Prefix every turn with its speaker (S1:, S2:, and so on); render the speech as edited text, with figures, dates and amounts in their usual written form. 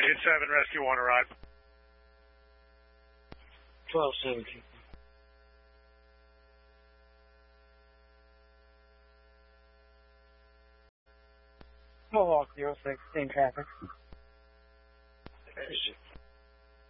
S1: Engine 7, Rescue 1 arrive.
S2: 1217. Mohawk 06, in traffic.